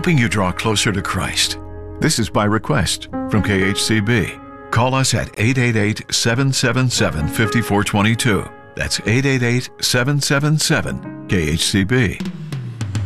helping you draw closer to Christ. This is by request from KHCB. Call us at 888-777-5422. That's 888-777-KHCB.